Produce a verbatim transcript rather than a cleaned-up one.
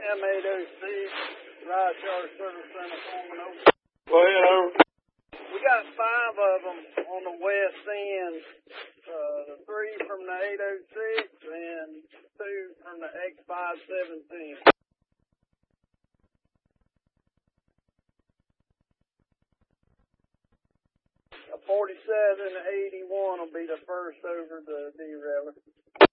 M eight oh six, Ride Charge Service Center, Foreman over. Go ahead, over. We got five of them on the west end. Uh, three from the eight oh six and two from the X five seventeen. A forty-seven eighty-one will be the first over the derailer.